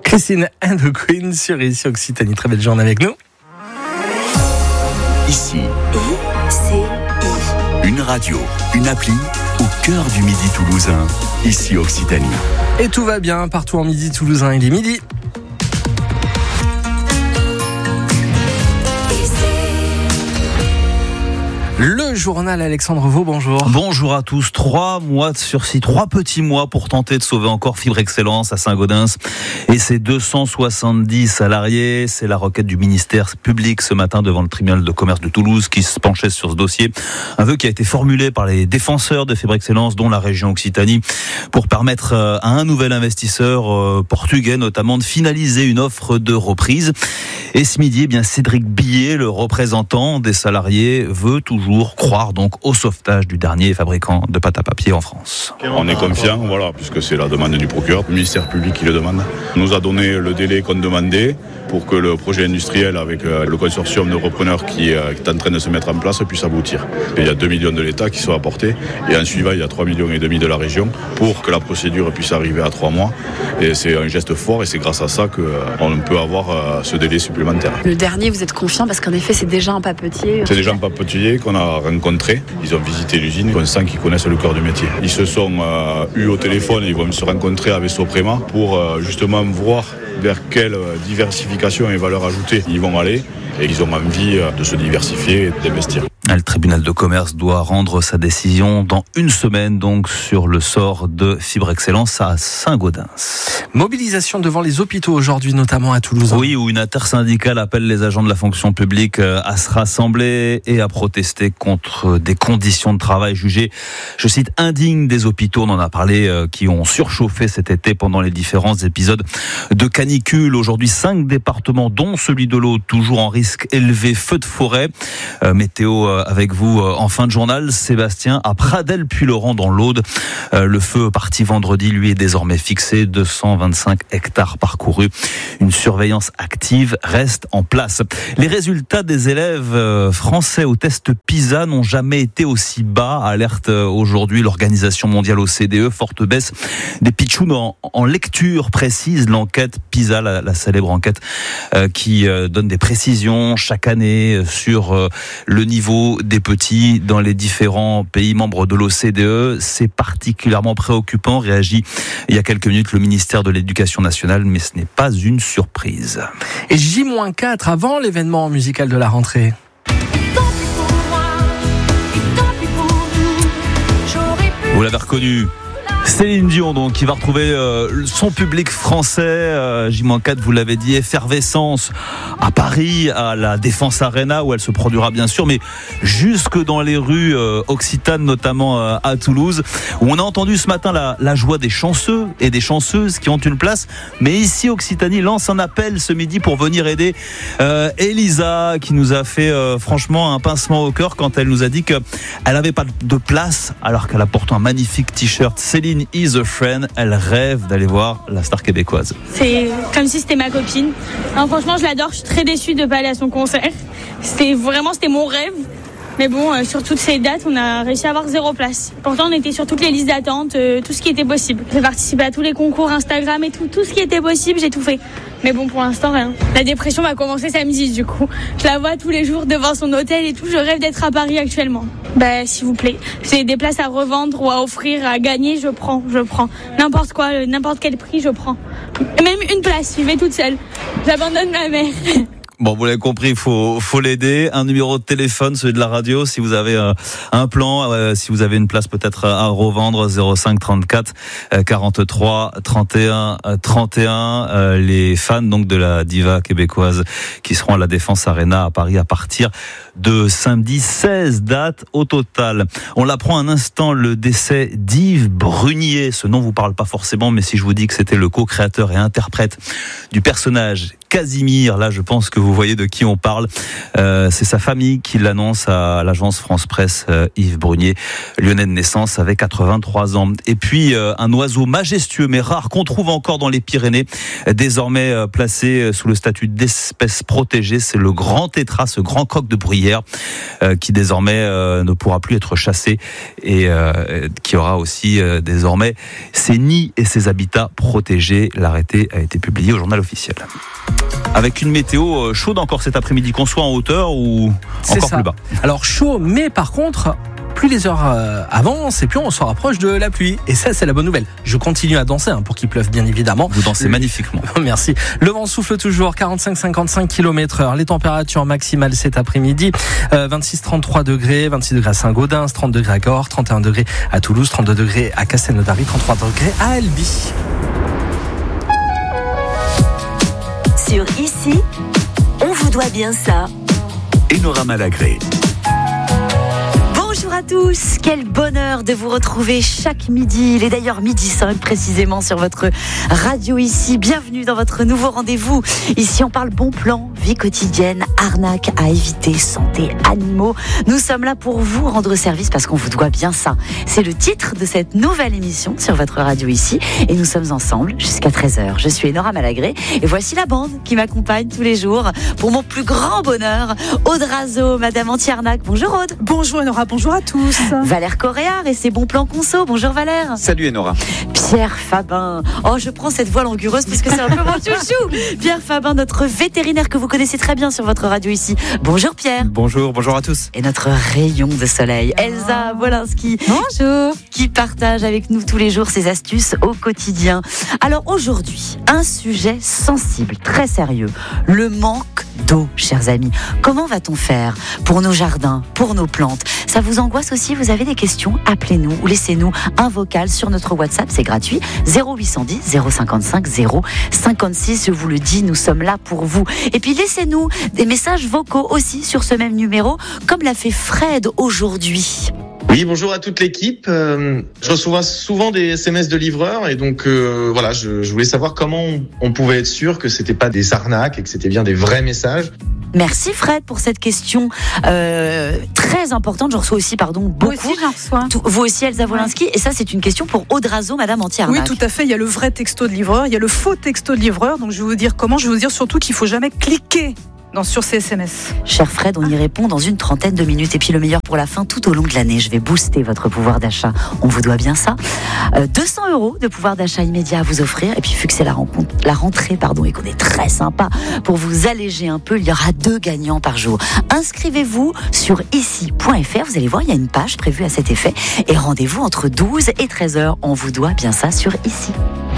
Christine and the Queen sur ici Occitanie. Très belle journée avec nous. Ici, une radio, une appli au cœur du Midi toulousain. Ici Occitanie. Et tout va bien partout en Midi toulousain. Il est midi. Le journal Alexandre Vaux, bonjour. Bonjour à tous. 3 mois de sursis, 3 petits mois pour tenter de sauver encore Fibre Excellence à Saint-Gaudens et ses 270 salariés. C'est la requête du ministère public ce matin devant le tribunal de commerce de Toulouse qui se penchait sur ce dossier. Un vœu qui a été formulé par les défenseurs de Fibre Excellence, dont la région Occitanie, pour permettre à un nouvel investisseur portugais notamment de finaliser une offre de reprise. Et ce midi, Cédric Billet, le représentant des salariés, veut toujours croire donc au sauvetage du dernier fabricant de pâte à papier en France. On est confiant, puisque c'est la demande du procureur, le ministère public qui le demande. On nous a donné le délai qu'on demandait pour que le projet industriel avec le consortium de repreneurs qui est en train de se mettre en place puisse aboutir. Il y a 2 millions de l'État qui sont apportés et en suivant il y a 3,5 millions de la région pour que la procédure puisse arriver à 3 mois. Et c'est un geste fort et c'est grâce à ça qu'on peut avoir ce délai supplémentaire. Le dernier, vous êtes confiant parce qu'en effet c'est déjà un papetier. C'est déjà un papetier qu'on a rencontré. Ils ont visité l'usine, on sent qu'ils connaissent le cœur du métier. Ils se sont eus au téléphone, ils vont se rencontrer avec Soprema pour justement voir vers quelle diversification et valeur ajoutée ils vont aller et ils ont envie de se diversifier et d'investir. Le tribunal de commerce doit rendre sa décision dans 1 semaine donc sur le sort de Fibre Excellence à Saint-Gaudens. Mobilisation devant les hôpitaux aujourd'hui, notamment à Toulouse. Oui, où une intersyndicale appelle les agents de la fonction publique à se rassembler et à protester contre des conditions de travail jugées, je cite, indignes des hôpitaux. On en a parlé, qui ont surchauffé cet été pendant les différents épisodes de canicule. Aujourd'hui, 5 départements, dont celui de l'Aude, toujours en risque élevé, feu de forêt. Météo avec vous en fin de journal. Sébastien, à Pradelles-Puylaurens dans l'Aude. Le feu parti vendredi, lui, est désormais fixé. 225 hectares parcourus. Une surveillance active reste en place. Les résultats des élèves français au test PISA n'ont jamais été aussi bas. Alerte aujourd'hui l'Organisation mondiale OCDE. Forte baisse des pitchouns en lecture précise. L'enquête PISA, la célèbre enquête qui donne des précisions chaque année sur le niveau des petits dans les différents pays membres de l'OCDE. C'est particulièrement préoccupant, réagit il y a quelques minutes le ministère de l'Éducation nationale, mais ce n'est pas une surprise. Et J-4 avant l'événement musical de la rentrée. Vous l'avez reconnu, Céline Dion, donc, qui va retrouver son public français. J-4, vous l'avez dit, effervescence à Paris, à la Défense Arena, où elle se produira bien sûr, mais jusque dans les rues occitanes, notamment à Toulouse, où on a entendu ce matin la joie des chanceux et des chanceuses qui ont une place. Mais ici, Occitanie lance un appel ce midi pour venir aider Elisa, qui nous a fait franchement un pincement au cœur quand elle nous a dit qu'elle n'avait pas de place, alors qu'elle a pourtant un magnifique t-shirt Céline is a friend. Elle rêve d'aller voir la star québécoise. C'est comme si c'était ma copine. Non, franchement, je l'adore. Je suis très déçue de ne pas aller à son concert. C'était mon rêve. Mais bon, sur toutes ces dates, on a réussi à avoir 0 place. Pourtant, on était sur toutes les listes d'attente, tout ce qui était possible. J'ai participé à tous les concours Instagram et tout ce qui était possible, j'ai tout fait. Mais bon, pour l'instant, rien. La dépression va commencer samedi, du coup. Je la vois tous les jours devant son hôtel et tout. Je rêve d'être à Paris actuellement. S'il vous plaît. C'est des places à revendre ou à offrir, à gagner, je prends. N'importe quoi, n'importe quel prix, je prends. Et même une place, je vais toute seule. J'abandonne ma mère. Bon, vous l'avez compris, il faut l'aider. Un numéro de téléphone, celui de la radio, si vous avez un plan, si vous avez une place peut-être à revendre, 05 34 43 31 31. Les fans donc de la diva québécoise qui seront à la Défense Arena à Paris à partir de samedi. 16 dates au total. On l'apprend un instant, le décès d'Yves Brunier. Ce nom vous parle pas forcément, mais si je vous dis que c'était le co-créateur et interprète du personnage Casimir. Là, je pense que vous voyez de qui on parle. C'est sa famille qui l'annonce à l'agence France Presse. Yves Brunier, lyonnais de naissance, avait 83 ans. Et puis, un oiseau majestueux mais rare qu'on trouve encore dans les Pyrénées, désormais placé sous le statut d'espèce protégée. C'est le grand tétras, ce grand coq de bruyère, qui désormais ne pourra plus être chassé et qui aura aussi désormais ses nids et ses habitats protégés. L'arrêté a été publié au journal officiel. Avec une météo chaude encore cet après-midi, qu'on soit en hauteur ou encore plus bas. Alors chaud, mais par contre, plus les heures avancent et plus on se rapproche de la pluie. Et ça, c'est la bonne nouvelle. Je continue à danser pour qu'il pleuve, bien évidemment. Vous dansez magnifiquement. Merci. Le vent souffle toujours 45-55 km/h. Les températures maximales cet après-midi, 26-33 degrés, 26 degrés à Saint-Gaudens, 30 degrés à Cahors, 31 degrés à Toulouse, 32 degrés à Castelnaudary, 33 degrés à Albi. Sur Ici, on vous doit bien ça. Enora Malagré. Bonjour à tous, quel bonheur de vous retrouver chaque midi. Il est d'ailleurs 12h05 précisément sur votre radio Ici. Bienvenue dans votre nouveau rendez-vous. Ici on parle bon plan, vie quotidienne, arnaque à éviter, santé, animaux. Nous sommes là pour vous rendre service parce qu'on vous doit bien ça. C'est le titre de cette nouvelle émission sur votre radio Ici et nous sommes ensemble jusqu'à 13h. Je suis Enora Malagré et voici la bande qui m'accompagne tous les jours pour mon plus grand bonheur. Aude Razo, Madame Anti-Arnaque. Bonjour Aude. Bonjour Enora, bonjour à tous. Valère Coréard et ses bons plans conso. Bonjour Valère. Salut Enora. Pierre Fabin. Oh, je prends cette voix langureuse parce que c'est un peu mon chouchou. Pierre Fabin, notre vétérinaire que vous connaissez très bien sur votre radio Ici. Bonjour Pierre. Bonjour à tous. Et notre rayon de soleil, Elsa Wolinski. Bonjour. Qui partage avec nous tous les jours ses astuces au quotidien. Alors aujourd'hui, un sujet sensible, très sérieux. Le manque d'eau, chers amis. Comment va-t-on faire pour nos jardins, pour nos plantes? Ça vous angoisse aussi? Vous avez des questions? Appelez-nous ou laissez-nous un vocal sur notre WhatsApp, c'est gratuit. 0810 055 056. Je vous le dis, nous sommes là pour vous. Et puis laissez-nous des messages vocaux aussi sur ce même numéro, comme l'a fait Fred aujourd'hui. Oui, bonjour à toute l'équipe. Je reçois souvent des SMS de livreurs et donc voilà, je voulais savoir comment on pouvait être sûr que c'était pas des arnaques et que c'était bien des vrais messages. Merci Fred pour cette question très importante. Je reçois aussi, beaucoup. Moi aussi, j'en reçois. Vous aussi, Elsa Wolinski. Et ça, c'est une question pour Aude Razo, Madame Anti-Arnaque. Oui, tout à fait. Il y a le vrai texto de livreur, il y a le faux texto de livreur. Donc, je vais vous dire comment. Je vais vous dire surtout qu'il faut jamais cliquer sur ces SMS. Cher Fred, on y répond dans une trentaine de minutes. Et puis le meilleur pour la fin, tout au long de l'année, je vais booster votre pouvoir d'achat. On vous doit bien ça. 200 € de pouvoir d'achat immédiat à vous offrir. Et puis vu que c'est la rentrée, et qu'on est très sympa, pour vous alléger un peu, il y aura 2 gagnants par jour. Inscrivez-vous sur ici.fr. Vous allez voir, il y a une page prévue à cet effet. Et rendez-vous entre 12 et 13h. On vous doit bien ça sur Ici.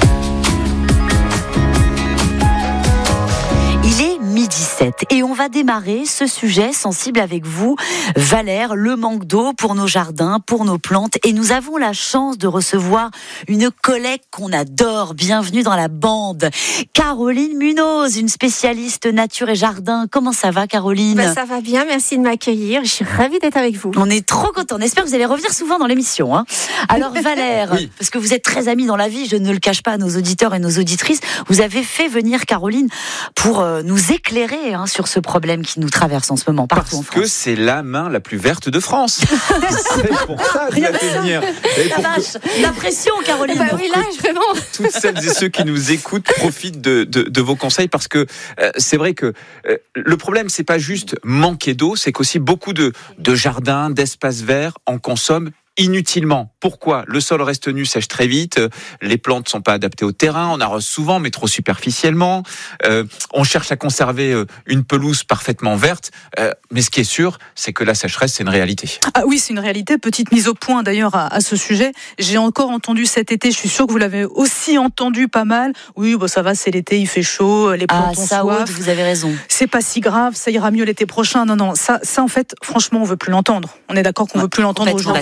Il est 12h07 et on va démarrer ce sujet sensible avec vous, Valère, le manque d'eau pour nos jardins, pour nos plantes. Et nous avons la chance de recevoir une collègue qu'on adore. Bienvenue dans la bande, Caroline Munoz, une spécialiste nature et jardin. Comment ça va, Caroline ? Ça va bien, merci de m'accueillir. Je suis ravie d'être avec vous. On est trop contents. On espère que vous allez revenir souvent dans l'émission. Alors Valère, oui. Parce que vous êtes très amis dans la vie, je ne le cache pas à nos auditeurs et nos auditrices, vous avez fait venir Caroline pour nous éclairer sur ce problème qui nous traverse en ce moment partout en France. Parce que c'est la main la plus verte de France. C'est pour ça que vous l'avez fait venir. La pression, Caroline. Oui, là, vraiment. Toutes celles et ceux qui nous écoutent profitent de vos conseils parce que c'est vrai que le problème, c'est pas juste manquer d'eau, c'est qu'aussi beaucoup de jardins, d'espaces verts en consomment inutilement. Pourquoi ? Le sol reste nu, sèche très vite, les plantes ne sont pas adaptées au terrain, on arrose souvent mais trop superficiellement, on cherche à conserver une pelouse parfaitement verte, mais ce qui est sûr, c'est que la sécheresse, c'est une réalité. Ah oui, c'est une réalité. Petite mise au point d'ailleurs à ce sujet. J'ai encore entendu cet été, je suis sûre que vous l'avez aussi entendu pas mal. Oui, ça va, c'est l'été, il fait chaud, les plantes ont soif. Vous avez raison. C'est pas si grave, ça ira mieux l'été prochain. Non, ça en fait, franchement, on veut plus l'entendre. On est d'accord qu'on veut plus l'entendre aujourd'hui en 2023.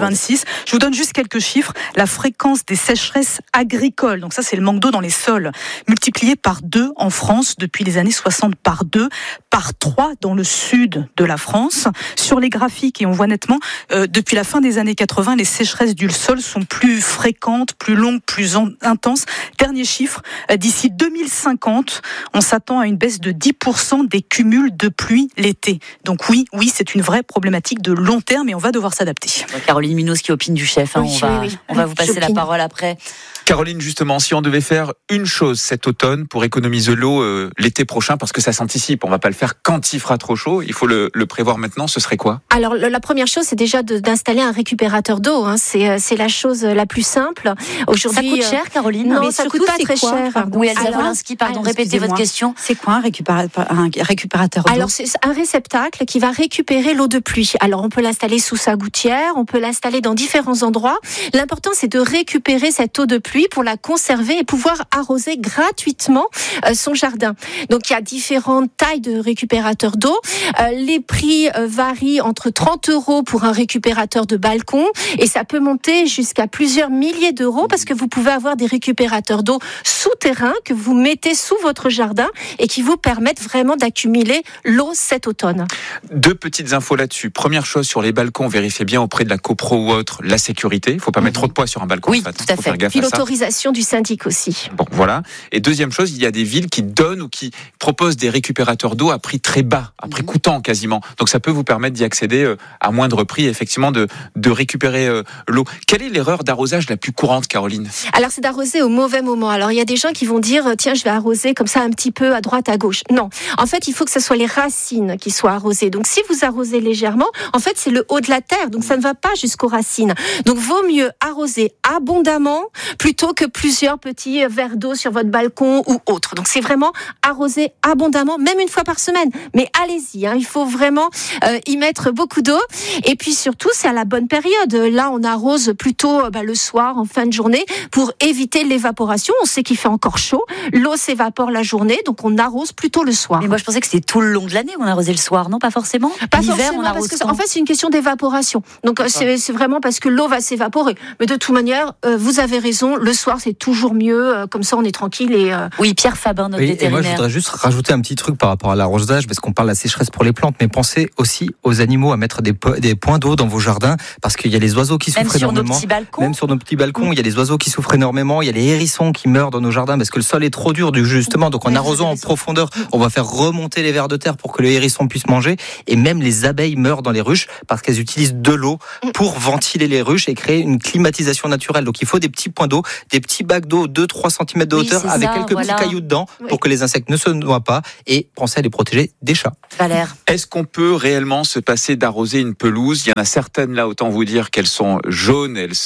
2026. Je vous donne juste quelques chiffres. La fréquence des sécheresses agricoles, donc ça c'est le manque d'eau dans les sols, multiplié par 2 en France depuis les années 60, par 2, par 3 dans le sud de la France. Sur les graphiques, et on voit nettement, depuis la fin des années 80, les sécheresses du sol sont plus fréquentes, plus longues, plus intenses. Dernier chiffre, d'ici 2050, on s'attend à une baisse de 10% des cumuls de pluie l'été. Donc oui, c'est une vraie problématique de long terme et on va devoir s'adapter. Caroline Munoz qui opine du chef, Oui. On va vous passer la parole après. Caroline, justement, si on devait faire une chose cet automne pour économiser l'eau l'été prochain, parce que ça s'anticipe, on va pas le faire quand il fera trop chaud, il faut le prévoir maintenant, ce serait quoi? Alors la première chose, c'est déjà d'installer un récupérateur d'eau. C'est la chose la plus simple. Aujourd'hui, ça coûte cher, Caroline? Non, mais ça surtout, coûte pas c'est très quoi, cher. Oui, Elsa Wolinski, répétez votre question. C'est quoi un récupérateur d'eau? Alors c'est un réceptacle qui va récupérer l'eau de pluie. Alors on peut l'installer sous sa gouttière, on peut l'installer dans différents endroits. L'important, c'est de récupérer cette eau de pluie pour la conserver et pouvoir arroser gratuitement son jardin. Donc il y a différentes tailles de récupérateurs d'eau. Les prix varient entre 30 € pour un récupérateur de balcon et ça peut monter jusqu'à plusieurs milliers d'euros parce que vous pouvez avoir des récupérateurs d'eau souterrains que vous mettez sous votre jardin et qui vous permettent vraiment d'accumuler l'eau cet automne. 2 petites infos là-dessus. Première chose, sur les balcons, vérifiez bien auprès de la copro ou autre la sécurité. Il ne faut pas mettre trop de poids sur un balcon. Oui, en fait. tout à faut fait. faire gaffe Puis à ça. l'autorisation du syndic aussi. Bon, voilà. Et deuxième chose, il y a des villes qui donnent ou qui proposent des récupérateurs d'eau à prix très bas, à prix coûtant quasiment. Donc ça peut vous permettre d'y accéder à moindre prix, effectivement, de récupérer l'eau. Quelle est l'erreur d'arrosage la plus courante, Caroline? Alors c'est d'arroser au mauvais moment. Alors il y a des gens qui vont dire tiens, je vais arroser comme ça un petit peu à droite, à gauche. Non, en fait il faut que ce soit les racines qui soient arrosées. Donc si vous arrosez légèrement, en fait c'est le haut de la terre, donc ça ne va pas jusqu'aux racines. Donc vaut mieux arroser abondamment plutôt que plusieurs petits verres d'eau sur votre balcon ou autre. Donc c'est vraiment arroser abondamment, même une fois par semaine. Mais allez-y, il faut vraiment y mettre beaucoup d'eau. Et puis surtout c'est à la bonne période. Là on arrose plutôt le soir, en fin de journée, pour éviter l'évaporation. On sait qu'il fait encore chaud, l'eau s'évapore la journée, donc on arrose plutôt le soir. Mais moi je pensais que c'était tout le long de l'année qu'on arrosait le soir, non? Pas forcément. Pas L'hiver, forcément, on arrose parce que quand? en fait c'est une question d'évaporation. Donc c'est vraiment parce que l'eau va s'évaporer. Mais de toute manière, vous avez raison, le soir c'est toujours mieux, comme ça on est tranquille et. Oui, Pierre Fabin, notre vétérinaire. Et moi je voudrais juste rajouter un petit truc par rapport à l'arrosage, parce qu'on parle de la sécheresse pour les plantes, mais pensez aussi aux animaux à mettre des points d'eau dans vos jardins, parce qu'il y a les oiseaux qui souffrent énormément. Même sur nos petits balcons, il y a les oiseaux qui souffrent énormément, il y a les hérissons qui meurent dans nos jardins parce que le sol est trop dur justement. Donc en arrosant en profondeur, on va faire remonter les vers de terre pour que le hérisson puisse manger. Et même les abeilles meurent dans les ruches parce qu'elles utilisent de l'eau pour ventiler les ruches et créer une climatisation naturelle. Donc il faut des petits points d'eau, des petits bacs d'eau 2-3 cm de hauteur avec quelques petits cailloux dedans pour que les insectes ne se noient pas, et pensez à les protéger des chats. Valère. Est-ce qu'on peut réellement se passer d'arroser une pelouse? Il y en a certaines là, autant vous dire qu'elles sont jaunes, elles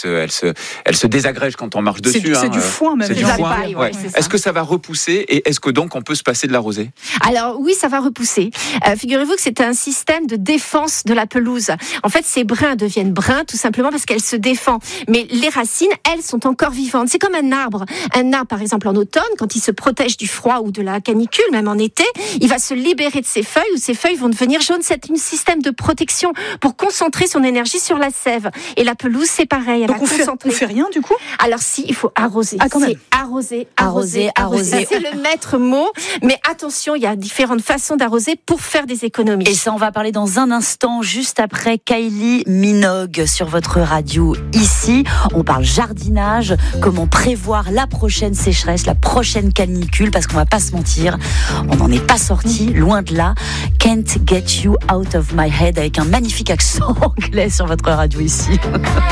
se désagrègent quand on marche dessus. C'est du foin même. C'est du foin. Ouais. Est-ce que ça va repousser et est-ce que donc on peut se passer de l'arroser? Alors oui, ça va repousser. Figurez-vous que c'est un système de défense de la pelouse. En fait, ces brins deviennent bruns tout simplement parce qu'elle se défend. Mais les racines, elles, sont encore vivantes. C'est comme un arbre. Un arbre, par exemple, en automne, quand il se protège du froid ou de la canicule, même en été, il va se libérer de ses feuilles ou ses feuilles vont devenir jaunes. C'est un système de protection pour concentrer son énergie sur la sève. Et la pelouse, c'est pareil. Donc on fait rien du coup? Alors si, il faut arroser. C'est arroser. C'est le maître mot. Mais attention, il y a différentes façons d'arroser pour faire des économies. Et ça, on va parler dans un instant, juste après Kylie Minogue sur votre radio ici. On parle jardinage, comment prévoir la prochaine sécheresse, la prochaine canicule, parce qu'on va pas se mentir, on n'en est pas sorti, loin de là. Can't get you out of my head, avec un magnifique accent anglais sur votre radio ici.